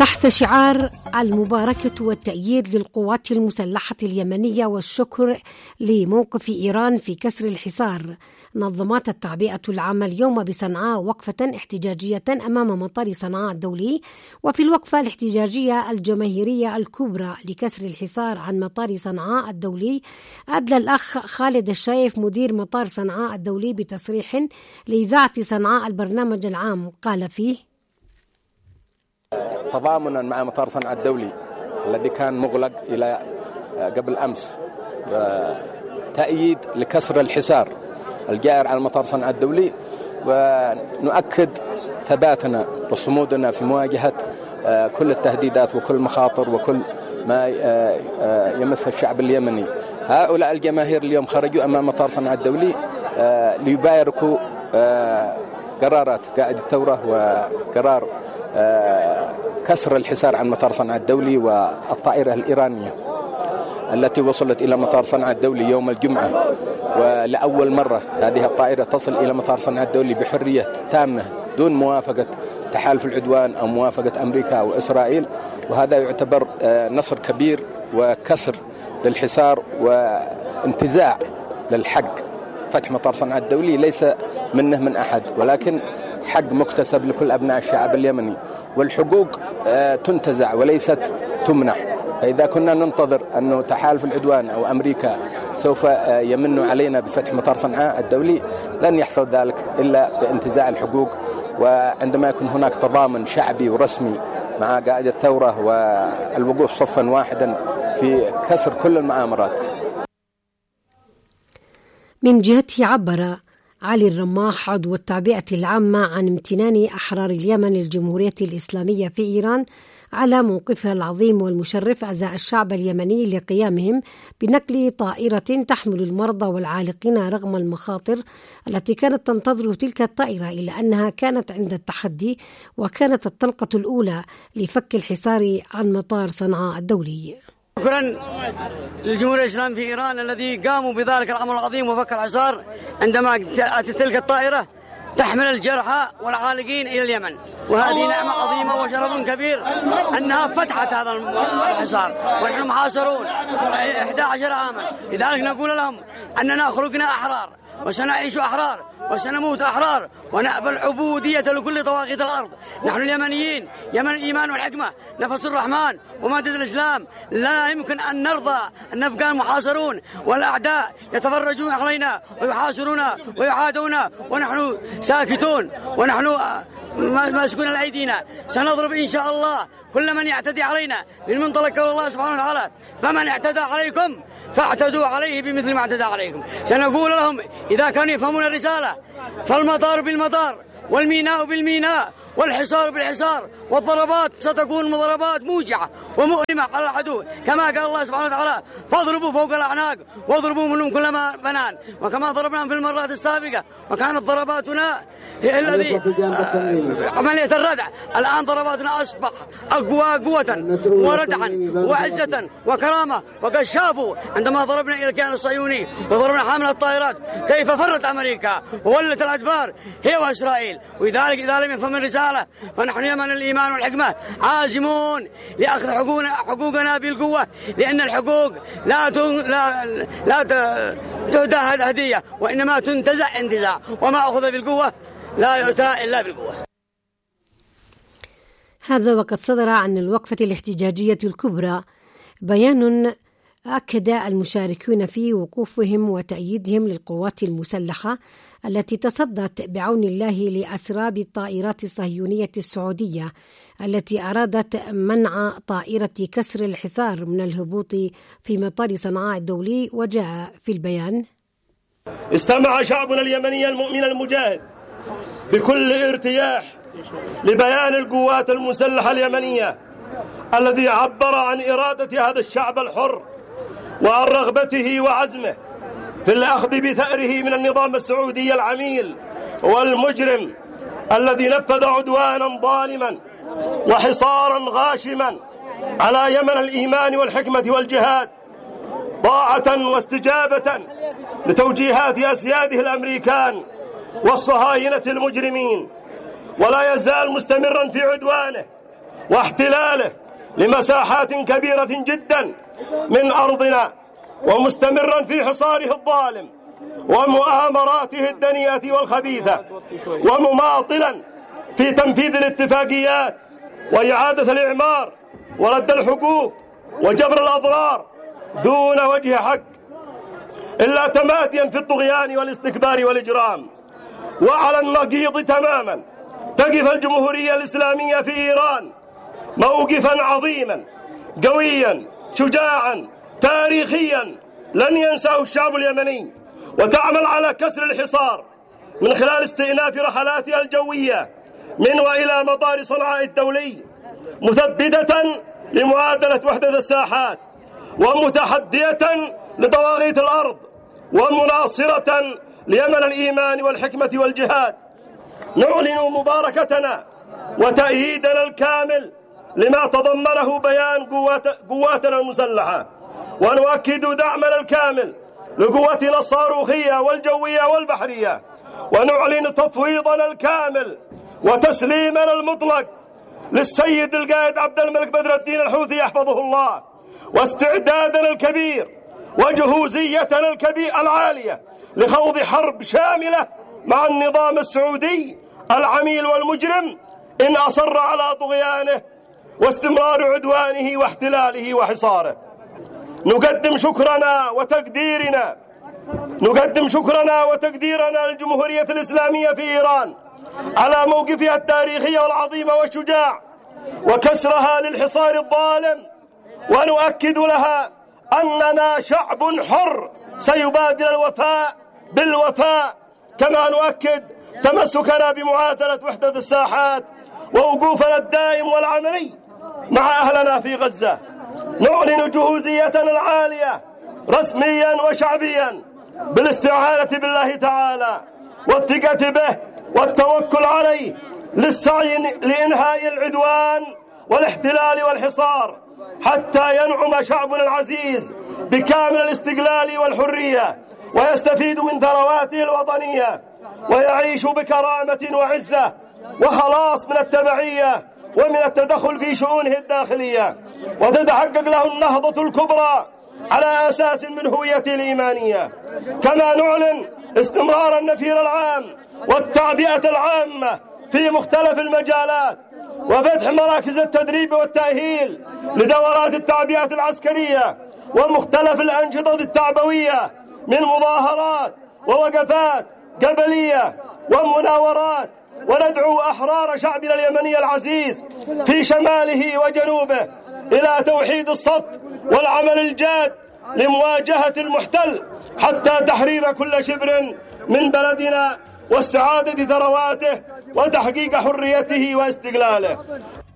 تحت شعار المباركة والتأييد للقوات المسلحة اليمنية والشكر لموقف إيران في كسر الحصار، نظمت التعبئة العامة اليوم بصنعاء وقفة احتجاجية أمام مطار صنعاء الدولي. وفي الوقفة الاحتجاجية الجماهيرية الكبرى لكسر الحصار عن مطار صنعاء الدولي، أدلى الأخ خالد الشايف مدير مطار صنعاء الدولي بتصريح لإذاعة صنعاء البرنامج العام، قال فيه: تضامنا مع مطار صنعاء الدولي الذي كان مغلق إلى قبل أمس، تأييد لكسر الحصار الجائر على مطار صنعاء الدولي، ونؤكد ثباتنا وصمودنا في مواجهة كل التهديدات وكل المخاطر وكل ما يمس الشعب اليمني. هؤلاء الجماهير اليوم خرجوا أمام مطار صنعاء الدولي ليباركوا قرارات قائد الثورة وقرار كسر الحصار عن مطار صنعاء الدولي والطائرة الإيرانية التي وصلت إلى مطار صنعاء الدولي يوم الجمعة. ولأول مرة هذه الطائرة تصل إلى مطار صنعاء الدولي بحرية تامة دون موافقة تحالف العدوان أو موافقة أمريكا أو إسرائيل، وهذا يعتبر نصر كبير وكسر للحصار وانتزاع للحق. فتح مطار صنعاء الدولي ليس منه من أحد، ولكن حق مكتسب لكل أبناء الشعب اليمني، والحقوق تنتزع وليست تمنح. فإذا كنا ننتظر أنه تحالف العدوان أو أمريكا سوف يمنوا علينا بفتح مطار صنعاء الدولي، لن يحصل ذلك إلا بانتزاع الحقوق، وعندما يكون هناك تضامن شعبي ورسمي مع قائد الثورة والوقوف صفا واحدا في كسر كل المؤامرات. من جهته عبر علي الرماح عضو التعبئة العامة عن امتنان أحرار اليمن للجمهورية الإسلامية في إيران على موقفها العظيم والمشرف أزاء الشعب اليمني لقيامهم بنقل طائرة تحمل المرضى والعالقين رغم المخاطر التي كانت تنتظر تلك الطائرة، إلا أنها كانت عند التحدي وكانت الطلقة الأولى لفك الحصار عن مطار صنعاء الدولي. شكرا للجمهورية الإسلامية في إيران الذي قاموا بذلك الأمر العظيم وفك الحصار عندما أتت تلك الطائرة تحمل الجرحى والعالقين إلى اليمن، وهذه نعمة عظيمة وشرف كبير أنها فتحت هذا الحصار ونحن محاصرون 11 عاما. لذلك نقول لهم أننا خلقنا أحرار وسنعيش أحرار وسنموت أحرار ونقبل عبودية لكل طواغيت الأرض. نحن اليمنيين يمن الإيمان والحكمة نفس الرحمن ومادة الإسلام، لا يمكن أن نرضى أن نبقى محاصرون والأعداء يتفرجون علينا ويحاصرونا ويعادونا ونحن ساكتون ونحن ماسكون لأيدينا. سنضرب إن شاء الله كل من يعتدي علينا من منطلق قول الله سبحانه وتعالى: فمن اعتدى عليكم فاعتدوا عليه بمثل ما اعتدى عليكم. سنقول لهم إذا كانوا يفهمون الرسالة فالمطار بالمطار والميناء بالميناء والحصار بالحصار، والضربات ستكون ضربات موجعة ومؤلمة على العدو، كما قال الله سبحانه وتعالى: فاضربوا فوق الأعناق واضربوا منهم كل ما بنان، وكما ضربنا في المرات السابقة وكانت ضرباتنا هي الذي عملية الردع. الآن ضرباتنا أصبح أقوى قوة وردعا وعزة وكرامة، وقد شافوا عندما ضربنا إلى الكيان الصهيوني وضربنا حامل الطائرات كيف فرت أمريكا وولت الأدبار هي وإسرائيل. ولذلك إذا لم يفهم الرسالة فنحن يمن الإيمان والحكمة عازمون لأخذ حقوقنا بالقوة، لأن الحقوق لا تهدى هدية وإنما تنتزع انتزاع، وما أخذ بالقوة لا يؤتى إلا بالقوة. هذا وقد صدر عن الوقفة الاحتجاجية الكبرى بيان أكد المشاركون فيه وقوفهم وتأييدهم للقوات المسلحة التي تصدت بعون الله لأسراب الطائرات الصهيونية السعودية التي أرادت منع طائرة كسر الحصار من الهبوط في مطار صنعاء الدولي. وجاء في البيان: استمع شعبنا اليمني المؤمن المجاهد بكل ارتياح لبيان القوات المسلحة اليمنية الذي عبر عن إرادة هذا الشعب الحر وعن رغبته وعزمه في الأخذ بثأره من النظام السعودي العميل والمجرم الذي نفذ عدوانا ظالما وحصارا غاشما على يمن الإيمان والحكمة والجهاد، طاعة واستجابة لتوجيهات أسياده الأمريكان والصهاينة المجرمين، ولا يزال مستمرا في عدوانه واحتلاله لمساحات كبيرة جدا من أرضنا، ومستمرا في حصاره الظالم ومؤامراته الدنيئة والخبيثة، ومماطلا في تنفيذ الاتفاقيات وإعادة الإعمار ورد الحقوق وجبر الأضرار دون وجه حق، إلا تماديا في الطغيان والاستكبار والإجرام. وعلى النقيض تماما تقف الجمهورية الإسلامية في إيران موقفا عظيما قويا شجاعا تاريخيا لن ينساه الشعب اليمني، وتعمل على كسر الحصار من خلال استئناف رحلاتها الجوية من وإلى مطار صنعاء الدولي، مثبتة لمعادلة وحدة الساحات، ومتحدية لطواغيت الأرض، ومناصرة ليمن الإيمان والحكمة والجهاد. نعلن مباركتنا وتأييدنا الكامل لما تضمنه بيان قواتنا المسلحة، ونؤكد دعمنا الكامل لقواتنا الصاروخية والجوية والبحرية، ونعلن تفويضنا الكامل وتسليمنا المطلق للسيد القائد عبد الملك بدر الدين الحوثي يحفظه الله، واستعدادنا الكبير وجهوزيتنا العالية لخوض حرب شاملة مع النظام السعودي العميل والمجرم إن أصر على طغيانه واستمرار عدوانه واحتلاله وحصاره. نقدم شكرنا وتقديرنا للجمهورية الإسلامية في إيران على موقفها التاريخي والعظيم والشجاع وكسرها للحصار الظالم، ونؤكد لها أننا شعب حر سيبادل الوفاء بالوفاء، كما نؤكد تمسكنا بمعادلة وحدة الساحات ووقوفنا الدائم والعملي مع أهلنا في غزة. نعلن جهوزيتنا العالية رسميا وشعبيا بالاستعانة بالله تعالى والثقة به والتوكل عليه للسعي لإنهاء العدوان والاحتلال والحصار، حتى ينعم شعبنا العزيز بكامل الاستقلال والحرية، ويستفيد من ثرواته الوطنية، ويعيش بكرامة وعزة وخلاص من التبعية ومن التدخل في شؤونه الداخلية، وتتحقق له النهضة الكبرى على أساس من هويته الإيمانية. كما نعلن استمرار النفير العام والتعبئة العامة في مختلف المجالات، وفتح مراكز التدريب والتأهيل لدورات التعبئة العسكرية ومختلف الأنشطة التعبوية من مظاهرات ووقفات قبلية ومناورات. وندعو أحرار شعبنا اليمني العزيز في شماله وجنوبه إلى توحيد الصف والعمل الجاد لمواجهة المحتل حتى تحرير كل شبر من بلدنا واستعادة ثرواته وتحقيق حريته واستقلاله.